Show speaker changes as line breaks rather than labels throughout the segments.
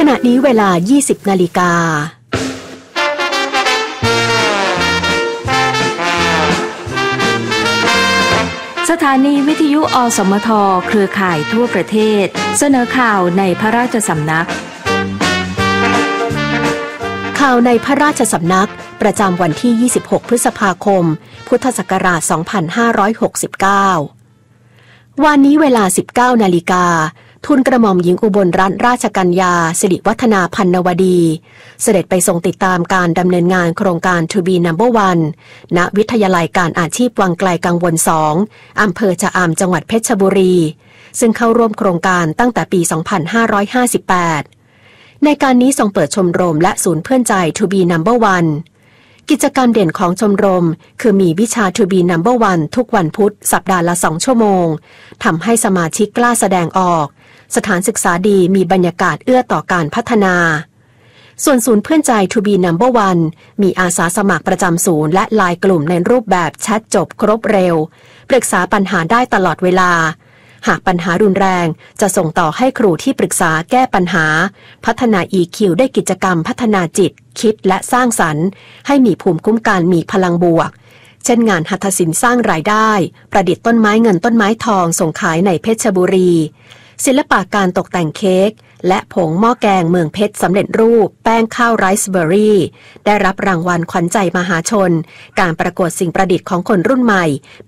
ขณะนี้เวลา 20 นาฬิกา
สถานีวิทยุอสมทเครือข่ายทั่วประเทศเสนอข่าวในพระราชสำนัก
ข่าวในพระราชสำนักประจำวันที่ 26 พฤษภาคม พุทธศักราช 2569 วันนี้เวลา 19 นาฬิกาทูลกระหม่อมหญิงอุบลรัตนราชกัญญาสิริวัฒนาพันนวดีเสด็จไปทรงติดตามการดำเนินงานโครงการ To be number one ณวิทยาลัยการอาชีพวังไกลกังวล 2 อำเภอชะอำจังหวัดเพชรบุรีซึ่งเข้าร่วมโครงการตั้งแต่ปี 2558 ในการนี้ทรงเปิดชมรมและศูนย์เพื่อนใจ To be number one กิจกรรมเด่นของชมรมคือมีวิชา To be number one ทุกวันพุธสัปดาห์ละ 2 ชั่วโมงทำให้สมาชิกกล้าแสดงออกสถานศึกษาดีมีบรรยากาศเอื้อต่อการพัฒนาส่วนศูนย์เพื่อนใจ To be number one มีอาสาสมัครประจำศูนย์และไลน์กลุ่มในรูปแบบแชทจบครบเร็วปรึกษาปัญหาได้ตลอดเวลาหากปัญหารุนแรงจะส่งต่อให้ครูที่ปรึกษาแก้ปัญหาพัฒนา EQ ได้กิจกรรมพัฒนาจิตคิดและสร้างสรรค์ให้มีภูมิคุ้มกันมีพลังบวกเช่นงานหัตถศิลป์สร้างรายได้ประดิษฐ์ต้นไม้เงินต้นไม้ทองส่งขายในเพชรบุรีศิลปะการตกแต่งเค้กและผงหม้อแกงเมืองเพชรสำเร็จรูปแป้งข้าวไรซ์เบอร์รี่ได้รับรางวัลขวัญใจมหาชนการประกวดสิ่งประดิษฐ์ของคนรุ่นใหม่ปี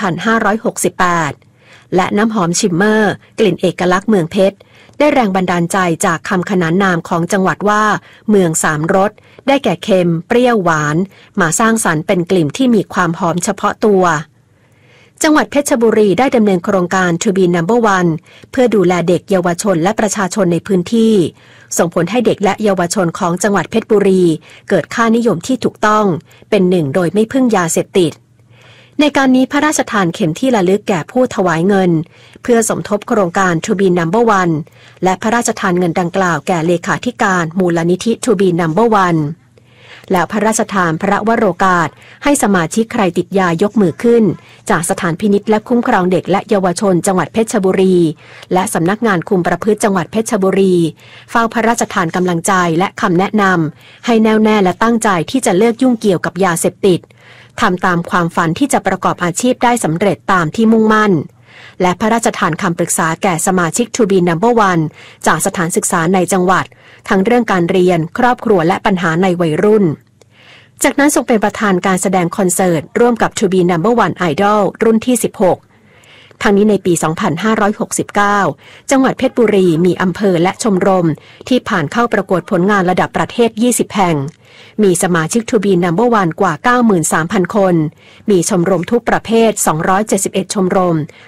2568 และน้ำหอมชิมเมอร์กลิ่นเอกลักษณ์เมืองเพชรได้แรงบันดาลใจจากคำขนานนามของจังหวัดว่าเมืองสามรสได้แก่เค็มเปรี้ยวหวานมาสร้างสรรค์เป็นกลิ่นที่มีความหอมเฉพาะตัวจังหวัดเพชรบุรีได้ดำเนินโครงการ To be number one เพื่อดูแลเด็กเยาวชนและประชาชนในพื้นที่ส่งผลให้เด็กและเยาวชนของจังหวัดเพชรบุรีเกิดค่านิยมที่ถูกต้องเป็นหนึ่งโดยไม่พึ่งยาเสพติดในการนี้พระราชทานเข็มที่ระลึกแก่ผู้ถวายเงินเพื่อสมทบโครงการ To be number one และพระราชทานเงินดังกล่าวแก่เลขาธิการมูลนิธิ To be number oneแล้วพระราชทานพระวโรกาสให้สมาชิกใครติดยายกมือขึ้นจากสถานพินิจและคุ้มครองเด็กและเยาวชนจังหวัดเพชรบุรีและสำนักงานคุมประพฤติจังหวัดเพชรบุรีเฝ้าพระราชทานกำลังใจและคำแนะนำให้แน่วแน่และตั้งใจที่จะเลิกยุ่งเกี่ยวกับยาเสพติดทำตามความฝันที่จะประกอบอาชีพได้สำเร็จตามที่มุ่งมั่นและพระราชทานคำปรึกษาแก่สมาชิก To be number one จากสถานศึกษาในจังหวัดทั้งเรื่องการเรียนครอบครัวและปัญหาในวัยรุ่นจากนั้นทรงเป็นประธานการแสดงคอนเสิร์ตร่วมกับ To be number one Idol รุ่นที่ 16 ทั้งนี้ในปี 2569 จังหวัดเพชรบุรีมีอำเภอและชมรมที่ผ่านเข้าประกวดผลงานระดับประเทศ 20 แห่งมีสมาชิก To be number one กว่า 93,000 คนมีชมรมทุกประเภท 271 ชมรม